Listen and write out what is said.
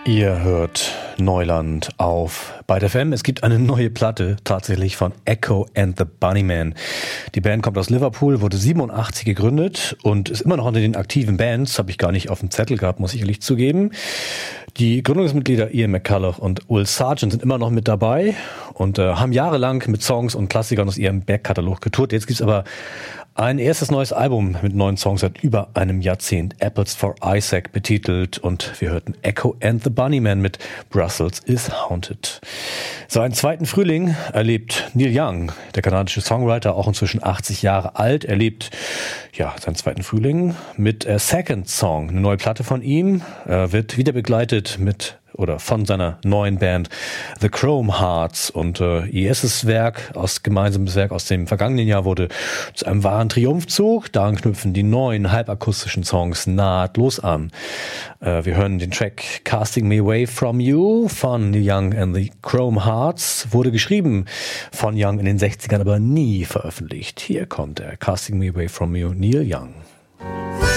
Ihr hört Neuland auf Byte FM. Es gibt eine neue Platte tatsächlich von Echo and the Bunnymen. Die Band kommt aus Liverpool, wurde 87 gegründet und ist immer noch unter den aktiven Bands. Habe ich gar nicht auf dem Zettel gehabt, muss ich ehrlich zugeben. Die Gründungsmitglieder Ian McCulloch und Will Sargent sind immer noch mit dabei und haben jahrelang mit Songs und Klassikern aus ihrem Backkatalog getourt. Jetzt gibt's aber ein erstes neues Album mit 9 Songs seit über einem Jahrzehnt, Apples for Isaac betitelt, und wir hörten Echo and the Bunnymen mit Brussels is Haunted. Seinen zweiten Frühling erlebt Neil Young, der kanadische Songwriter, auch inzwischen 80 Jahre alt, erlebt seinen zweiten Frühling mit Second Song, eine neue Platte von ihm, wird wieder begleitet von seiner neuen Band The Chrome Hearts, und ihr erstes gemeinsames Werk aus dem vergangenen Jahr wurde zu einem wahren Triumphzug. Daran knüpfen die neuen halbakustischen Songs nahtlos an. Wir hören den Track Casting Me Away From You von Neil Young and the Chrome Hearts. Wurde geschrieben von Young in den 60ern, aber nie veröffentlicht. Hier kommt er, Casting Me Away From You, Neil Young.